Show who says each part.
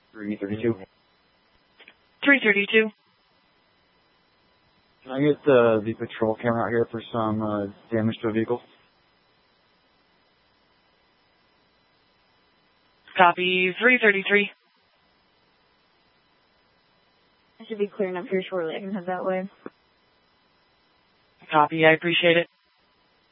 Speaker 1: 332.
Speaker 2: 332.
Speaker 1: Can I get the patrol camera out here for some damage to a vehicle?
Speaker 2: Copy. 333.
Speaker 3: I should be clearing up here shortly. I can head that way.
Speaker 2: Copy. I appreciate it.